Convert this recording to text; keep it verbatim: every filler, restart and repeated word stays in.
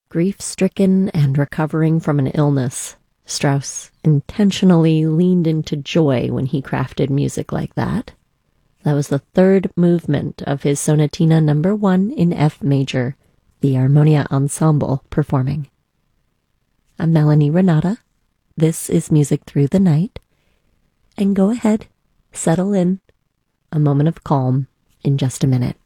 Grief-stricken and recovering from an illness, Strauss intentionally leaned into joy when he crafted music like that. That was the third movement of his Sonatina number one in F major, the Armonia Ensemble performing. I'm Melanie Renata. This is Music Through the Night. And go ahead, settle in. A moment of calm in just a minute.